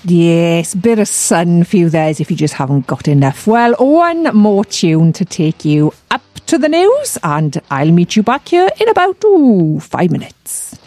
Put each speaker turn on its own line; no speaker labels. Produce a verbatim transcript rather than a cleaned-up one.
Yes, bit of sun for you there as if you just haven't got enough. Well, one more tune to take you up to the news, and I'll meet you back here in about ooh, five minutes.